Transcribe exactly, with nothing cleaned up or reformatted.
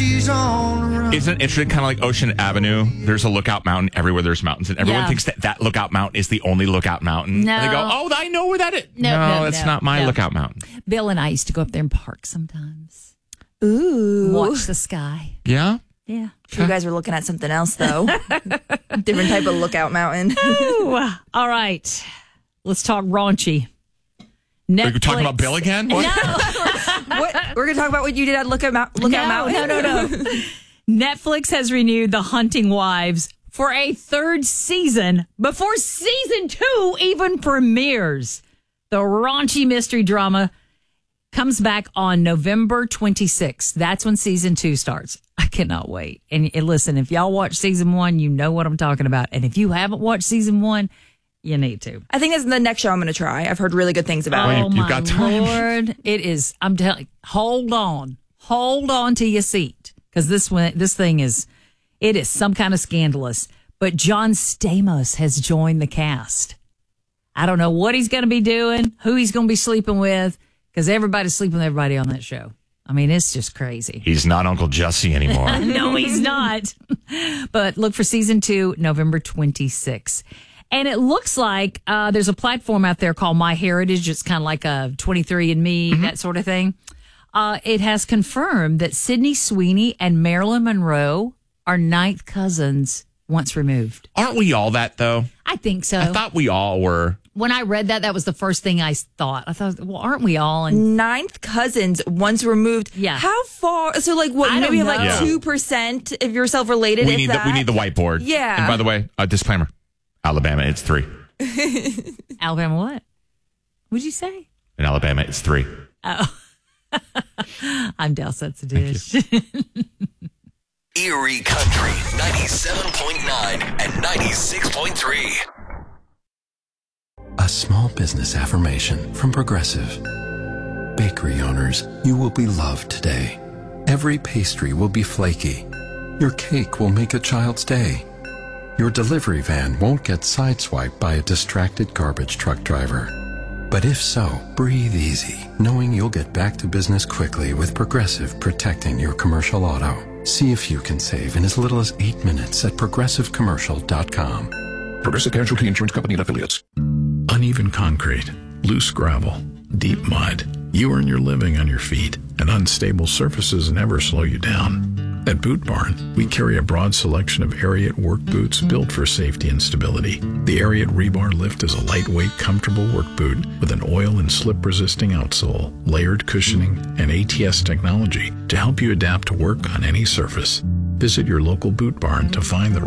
she's on the run. Isn't it interesting, kind of like Ocean Avenue? There's a lookout mountain everywhere there's mountains, and everyone Yeah. thinks that that lookout mountain is the only lookout mountain. No. And they go, oh, I know where that is. No, no, no, that's no, not my no. lookout mountain. Bill and I used to go up there and park sometimes. Ooh. Watch the sky. Yeah? Yeah. You guys were looking at something else, though. Different type of lookout mountain. Ooh. All right. Let's talk raunchy. Netflix. Are you talking about Bill again? What? What? We're going to talk about what you did at Lookout, Mount- lookout no, Mountain? no, no, no. Netflix has renewed The Hunting Wives for a third season before season two even premieres. The raunchy mystery drama comes back on November twenty-sixth. That's when season two starts. I cannot wait. And, and listen, if y'all watch season one, you know what I'm talking about. And if you haven't watched season one, you need to. I think that's the next show I'm going to try. I've heard really good things about Oh, it. you- you've my got time. Lord. It is, I'm telling you, hold on. Hold on to your seat. Because this one, this thing is, it is some kind of scandalous. But John Stamos has joined the cast. I don't know what he's going to be doing, who he's going to be sleeping with, because everybody's sleeping with everybody on that show. I mean, it's just crazy. He's not Uncle Jesse anymore. No, he's not. But look for season two, November twenty-sixth. And it looks like uh, there's a platform out there called MyHeritage. It's kind of like a twenty-three and me, Mm-hmm. that sort of thing. Uh, it has confirmed that Sydney Sweeney and Marilyn Monroe are ninth cousins once removed. Aren't we all that, though? I think so. I thought we all were. When I read that, that was the first thing I thought. I thought, well, aren't we all? And Ninth cousins once removed. Yeah. How far? So, like, what? I Maybe don't have like know. two percent if you're self related. We need, the, we need the whiteboard. Yeah. And by the way, a disclaimer. Alabama, it's three. Alabama, what? What'd you say? In Alabama, it's three. I'm Del Sets a Dish. Erie Country ninety-seven point nine and ninety-six point three. A small business affirmation from Progressive. Bakery owners, you will be loved today. Every pastry will be flaky. Your cake will make a child's day. Your delivery van won't get sideswiped by a distracted garbage truck driver. But if so, breathe easy, knowing you'll get back to business quickly with Progressive protecting your commercial auto. See if you can save in as little as eight minutes at progressive commercial dot com. Progressive Casualty Insurance Company and Affiliates. Uneven concrete, loose gravel, deep mud. You earn your living on your feet, and unstable surfaces never slow you down. At Boot Barn, we carry a broad selection of Ariat work boots built for safety and stability. The Ariat Rebar Lift is a lightweight, comfortable work boot with an oil and slip-resisting outsole, layered cushioning, and A T S technology to help you adapt to work on any surface. Visit your local Boot Barn to find the